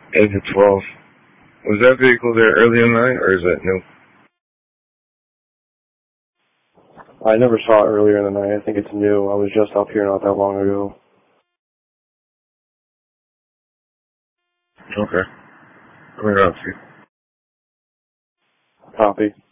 8 to 12. Was that vehicle there early in the night, or is that new? I never saw it earlier in the night. I think it's new. I was just up here not that long ago. Okay. Let me know. Copy.